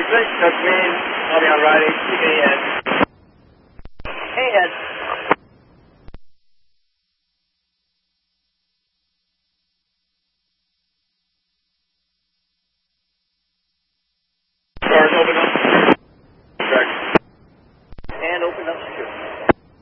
That's me. I'll be on Ride HTV. Hey, Ed.